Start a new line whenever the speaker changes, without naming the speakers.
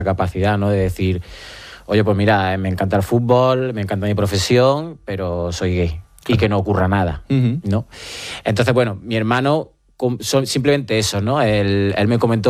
capacidad, ¿no? De decir, oye, pues mira, me encanta el fútbol, me encanta mi profesión, pero soy gay. Y que no ocurra nada, ¿no? Entonces, bueno, mi hermano, simplemente eso, ¿no? Él me comentó